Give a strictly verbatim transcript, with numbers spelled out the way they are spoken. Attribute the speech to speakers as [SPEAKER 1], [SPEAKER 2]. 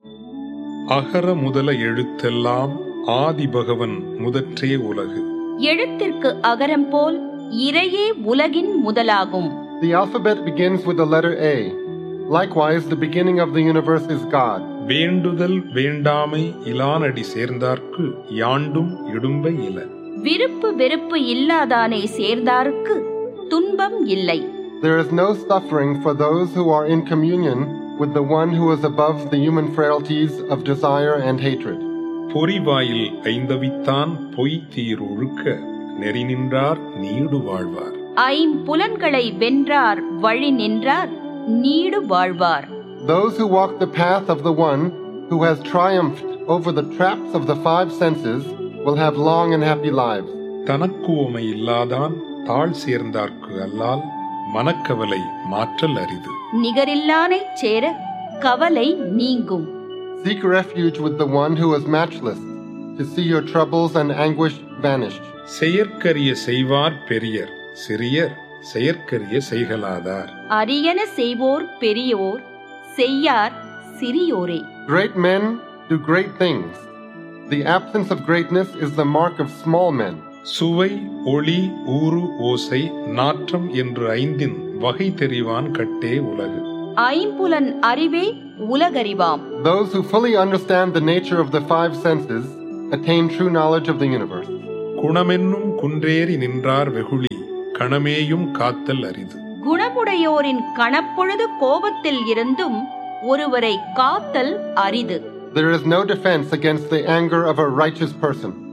[SPEAKER 1] அகர முதல எழுத்தெல்லாம் ஆதிபகவன் முதற்றே உலகு.
[SPEAKER 2] எழுத்திற்கு அகரம் போல் இறையே உலகின் முதலாகும்.
[SPEAKER 3] The alphabet begins with the letter A. Likewise, the beginning of the universe is God.
[SPEAKER 1] வேண்டுதல் வேண்டாமை இலானடி சேர்ந்தார்க்கு யாண்டும் இடும்பை இல.
[SPEAKER 2] விருப்பு வெறுப்பு இல்லாதானே சேர்ந்தார்க்கு துன்பம் இல்லை.
[SPEAKER 3] There is no suffering for those who are in communion with the one who is above the human frailties of desire and hatred.
[SPEAKER 1] பொறிவாயில் ஐந்தவித்தான் பொய் தீர் ஒழுக்க நெறி நின்றார் நீடு வாழ்வார்.
[SPEAKER 2] ஐம்புலன்களை வென்றார் வழி நின்றார் நீடு வாழ்வார்.
[SPEAKER 3] Those who walk the path of the one who has triumphed over the traps of the five senses will have long and happy lives.
[SPEAKER 1] தனக்குவமை இல்லாதான் தாழ் சேர்ந்தார்க்கு அல்லால் மனக்கவலை மாற்றல் அரிது.
[SPEAKER 2] நிகரில்லானைச் சேர கவலை நீங்கும்.
[SPEAKER 3] Seek refuge with the one who is matchless, to see your troubles and anguish vanish.
[SPEAKER 1] செயற்கரிய செய்வார் பெரியர், சிறியர் செயற்கரிய செய்கலாதார்.
[SPEAKER 2] அரியன செய்வோர் பெரியோர், செய்யார் சிறியோரே.
[SPEAKER 3] Great men do great things. The absence of greatness is the mark of small men.
[SPEAKER 1] சுவை ஒளி ஊறு ஓசை நாற்றம் என்று ஐந்தின் வகை தெரிவான் கட்டே உலகு.
[SPEAKER 2] ஐம்புலன் அறிவே உலகறிவாம்.
[SPEAKER 3] Those who fully understand the nature of the five senses attain true knowledge of the universe.
[SPEAKER 1] குணமென்னும் குன்றேறி நின்றார் வெகுளி கணமேயும் காத்தல் அரிது.
[SPEAKER 2] குணமுடையோரின் கணப்பொழுது கோபத்தில் இருந்தும் ஒருவரை காத்தல் அரிது.
[SPEAKER 3] There is no defense against the anger of a righteous person.